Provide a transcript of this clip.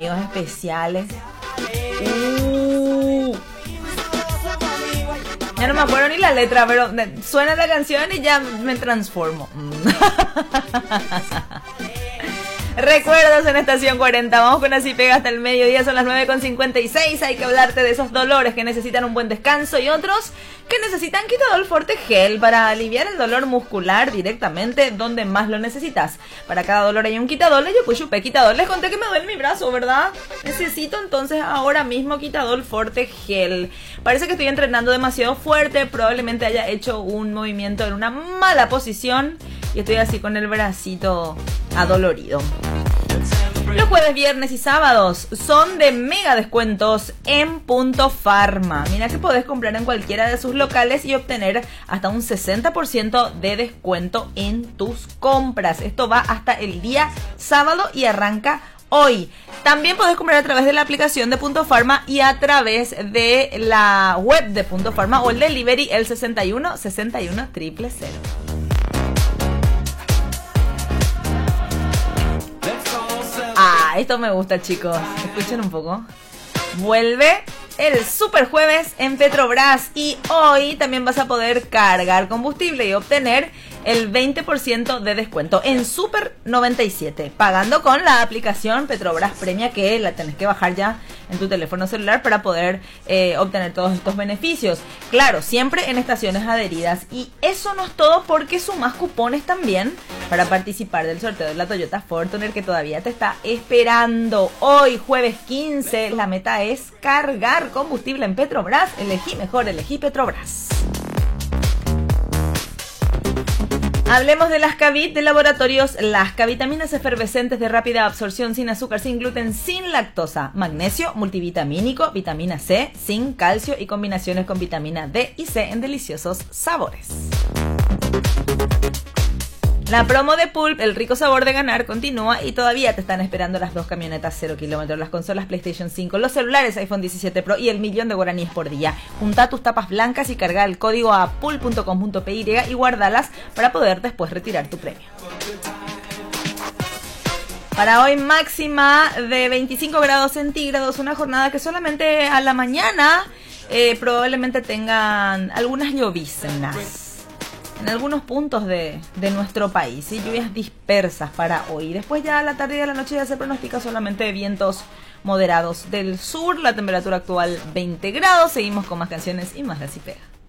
amigos especiales. Ya no me acuerdo ni la letra, pero suena la canción y ya me transformo. Recuerdos en Estación 40. Vamos con Así Pega hasta el mediodía. Son las 9:56. Hay que hablarte de esos dolores que necesitan un buen descanso y otros que necesitan Quitadol Forte Gel para aliviar el dolor muscular directamente donde más lo necesitas. Para cada dolor hay un Quitadol. Yo pues chupé Quitadol. Les conté que me duele mi brazo, ¿verdad? Necesito entonces ahora mismo Quitadol Forte Gel. Parece que estoy entrenando demasiado fuerte. Probablemente haya hecho un movimiento en una mala posición y estoy así con el bracito adolorido. Los jueves, viernes y sábados son de mega descuentos en Punto Pharma. Mira que podés comprar en cualquiera de sus locales y obtener hasta un 60% de descuento en tus compras. Esto va hasta el día sábado y arranca hoy. También podés comprar a través de la aplicación de Punto Pharma y a través de la web de Punto Pharma o el delivery el 61 61 000. Esto me gusta, chicos. Escuchen un poco. Vuelve el Super Jueves en Petrobras y hoy también vas a poder cargar combustible y obtener el 20% de descuento en Super 97, pagando con la aplicación Petrobras Premia, que la tenés que bajar ya en tu teléfono celular para poder obtener todos estos beneficios. Claro, siempre en estaciones adheridas. Y eso no es todo, porque sumás cupones también para participar del sorteo de la Toyota Fortuner, que todavía te está esperando. Hoy, jueves 15, la meta es cargar combustible en Petrobras. Elegí mejor, elegí Petrobras. Hablemos de las Cavit de Laboratorios Lasca, vitaminas efervescentes de rápida absorción, sin azúcar, sin gluten, sin lactosa, magnesio, multivitamínico, vitamina C, zinc, calcio y combinaciones con vitamina D y C en deliciosos sabores. La promo de Pulp, el rico sabor de ganar, continúa y todavía te están esperando las 2 camionetas 0 kilómetros, las consolas PlayStation 5, los celulares iPhone 17 Pro y el 1.000.000 de guaraníes por día. Junta tus tapas blancas y carga el código a pulp.com.py y guardalas para poder después retirar tu premio. Para hoy, máxima de 25 grados centígrados, una jornada que solamente a la mañana probablemente tengan algunas lloviznas en algunos puntos de nuestro país, ¿sí? Lluvias dispersas para hoy. Después ya a la tarde y a la noche ya se pronostica solamente vientos moderados del sur. La temperatura actual 20 grados. Seguimos con más canciones y más de Así Pega.